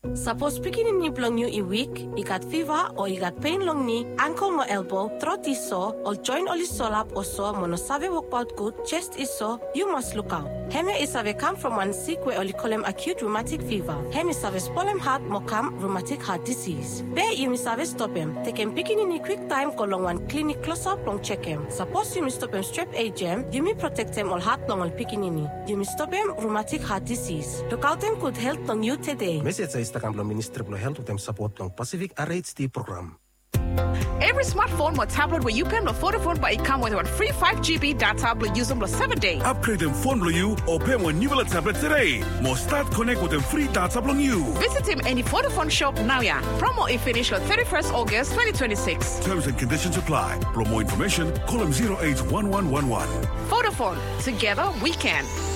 Suppose picking ni blong you a week, you got fever or you got pain long knee, ankle or elbow, throat is sore, or joint or solap or sore, monosave walk out good, chest is sore, you must look out. Heme is have come from one sick where only call him acute rheumatic fever. Heme is have spolem heart mokam rheumatic heart disease. Bear you must have stop him. Take him picking in a quick time, go long one clinic close up, long check him. Suppose you must stop him strep agem, you may protect him all heart long on picking in. You must stop him rheumatic heart disease. Look out him good health long you today. Message sa Instagram Ministry of Health with them support ng Pacific RHD program. Every smartphone or tablet where you pay the Vodafone but it come with one free 5 GB data will use them for 7 days. Upgrade them phone for you or pay one new tablet today. More start connect with them free data on you. Visit him any Vodafone shop now. Yeah. Promo is finished on 31st August 2026. Terms and conditions apply. For more information, call him 081111. Vodafone. Together we can.